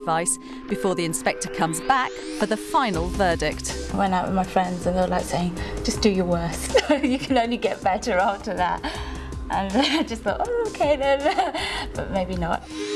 advice before the inspector comes back for the final verdict. I went out with my friends and they were like saying, just do your worst. You can only get better after that. And I just thought, oh, okay then, but maybe not.